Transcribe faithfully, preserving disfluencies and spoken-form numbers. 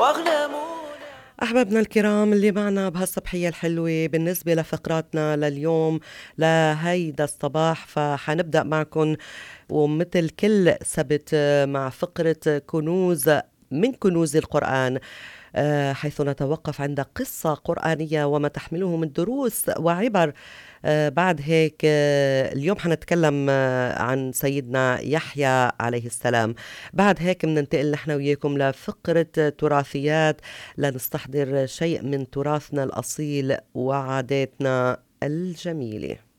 أحبابنا الكرام اللي معنا بهالصبحية الحلوة بالنسبة لفقراتنا لليوم لهيدا الصباح، فحنبدأ معكم ومثل كل سبت مع فقرة كنوز من كنوز القرآن، آه، حيث نتوقف عند قصة قرآنية وما تحمله من دروس وعبر. آه، بعد هيك آه، اليوم حنتكلم آه، عن سيدنا يحيى عليه السلام. بعد هيك بننتقل نحن وياكم لفقرة تراثيات لنستحضر شيء من تراثنا الأصيل وعاداتنا الجميلة.